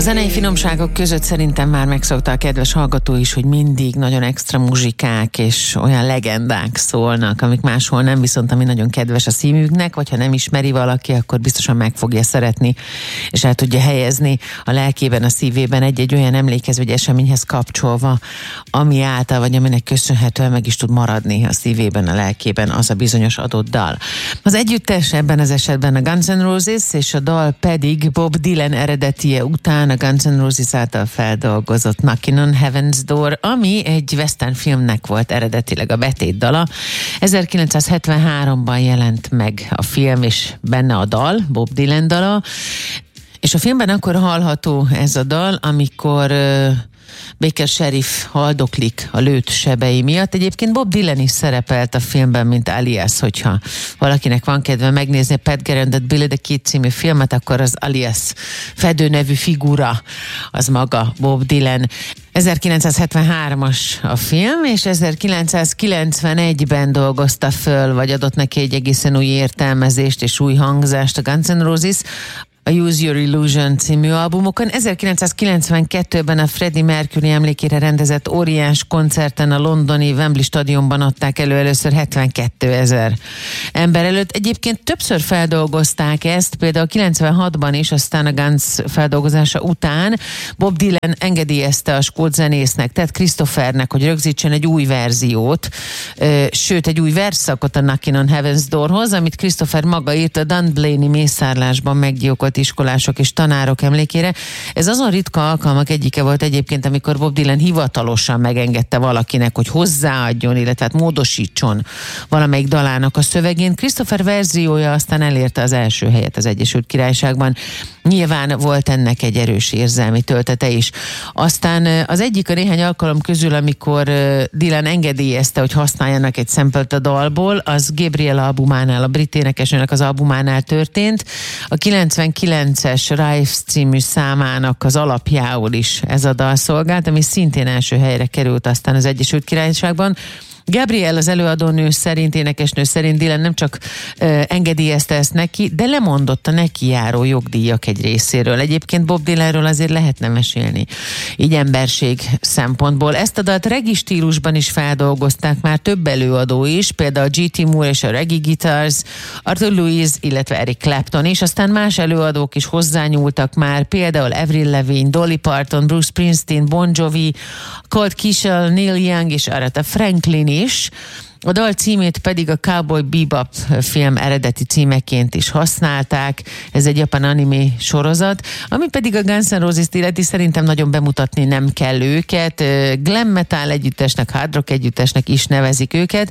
zenei finomságok között szerintem már megszokta a kedves hallgató is, hogy mindig nagyon extra muzsikák és olyan legendák szólnak, amik máshol nem, viszont ami nagyon kedves a szívünknek, vagy ha nem ismeri valaki, akkor biztosan meg fogja szeretni, és el tudja helyezni a lelkében, a szívében egy-egy olyan emlékhez vagy eseményhez kapcsolva, ami által, vagy aminek köszönhetően meg is tud maradni a szívében, a lelkében az a bizonyos adott dal. Az együttes ebben az esetben a Guns N' Roses, és a dal pedig Bob Dylan eredetie után a Guns N' Roses által feldolgozott Knockin' on Heaven's Door, ami egy western filmnek volt eredetileg a betétdala. 1973-ban jelent meg a film, és benne a dal, Bob Dylan dala, és a filmben akkor hallható ez a dal, amikor Baker Sheriff haldoklik a lőtt sebei miatt. Egyébként Bob Dylan is szerepelt a filmben, mint Alias, hogyha valakinek van kedve megnézni Pat Garrett Billy the Kid című filmet, akkor az Alias fedő nevű figura, az maga Bob Dylan. 1973-as a film, és 1991-ben dolgozta föl, vagy adott neki egy egészen új értelmezést és új hangzást a Guns N' Roses, a Use Your Illusion című albumokon. 1992-ben a Freddie Mercury emlékére rendezett óriás koncerten a londoni Wembley stadionban adták elő először 72 000 ember előtt. Egyébként többször feldolgozták ezt, például 96-ban is, aztán a Guns feldolgozása után Bob Dylan engedélyezte a skót zenésznek, Ted Christophernek, hogy rögzítsen egy új verziót, sőt egy új versszakot a Knockin' on Heaven's Doorhoz, amit Christopher maga írt a Dunblane mészárlásban meggyilkolt iskolások és tanárok emlékére. Ez azon ritka alkalmak egyike volt egyébként, amikor Bob Dylan hivatalosan megengedte valakinek, hogy hozzáadjon, illetve módosítson valamelyik dalának a szövegén. Christopher verziója aztán elérte az első helyet az Egyesült Királyságban. Nyilván volt ennek egy erős érzelmi töltete is. Aztán az egyik a néhány alkalom közül, amikor Dylan engedélyezte, hogy használjanak egy szempelt a dalból, az Gabriel albumánál, a brit énekesnőnek az albumánál történt. A 99-es Rives című számának az alapjául is ez a dal szolgált, ami szintén első helyre került aztán az Egyesült Királyságban. Gabriel, az előadónő szerint, énekesnő szerint Dylan nem csak engedélyezte ezt neki, de lemondott a neki járó jogdíjak egy részéről. Egyébként Bob Dylanről azért lehetne mesélni, így emberség szempontból. Ezt a dalt reggae stílusban is feldolgozták már több előadó is, például G.T. Moore és a Reggae Guitars, Arthur Lewis, illetve Eric Clapton, és aztán más előadók is hozzányúltak már, például Avril Lavigne, Dolly Parton, Bruce Springsteen, Bon Jovi, Colt Kishel, Neil Young és Aretha Franklin is. A dal címét pedig a Cowboy Bebop film eredeti címeként is használták. Ez egy japán anime sorozat, ami pedig a Guns N' Roses-t illeti, szerintem nagyon bemutatni nem kell őket. Glam metal együttesnek, hard rock együttesnek is nevezik őket.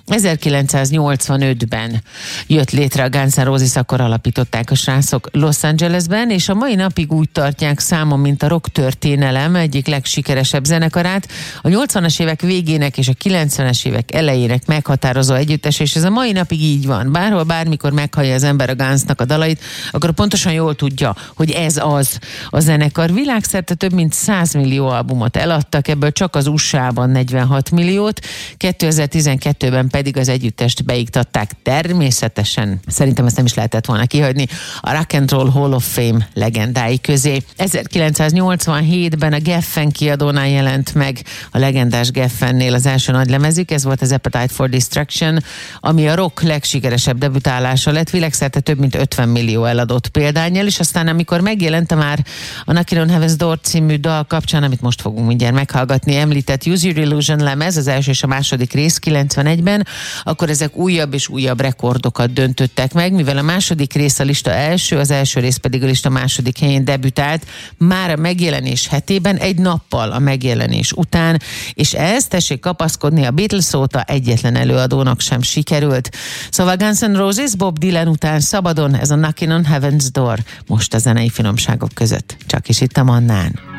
1985-ben jött létre a Guns N' Roses, akkor alapították a srácok Los Angelesben, és a mai napig úgy tartják számon, mint a rock történelem egyik legsikeresebb zenekarát. A 80-as évek végének és a 90-es évek elejének meghatározó együttes, és ez a mai napig így van. Bárhol, bármikor meghallja az ember a Gunsnak a dalait, akkor pontosan jól tudja, hogy ez az a zenekar. Világszerte több mint 100 millió albumot eladtak, ebből csak az USA-ban 46 milliót, 2012-ben pedig az együttest beiktatták természetesen. Szerintem ezt nem is lehetett volna kihagyni a Rock and Roll Hall of Fame legendái közé. 1987-ben a Geffen kiadónál jelent meg a legendás Geffennél az első nagylemezük, ez volt az Appetite for Destruction, ami a rock legsikeresebb debütálása lett, világszerte több mint 50 millió eladott példánnyal, és aztán amikor megjelent már a Knockin' on Heaven's Door című dal kapcsán, amit most fogunk mindjárt meghallgatni, említett Use Your Illusion lemez, az első és a második rész 91-ben, akkor ezek újabb és újabb rekordokat döntöttek meg, mivel a második rész a lista első, az első rész pedig a lista második helyén debütált már a megjelenés hetében, egy nappal a megjelenés után, és ez, tessék kapaszkodni, a Beatles óta egyetlen előadónak sem sikerült. Szóval Guns N' Roses, Bob Dylan után szabadon, ez a Knockin' on Heaven's Door, most a zenei finomságok között. Csak is itt a Mannán.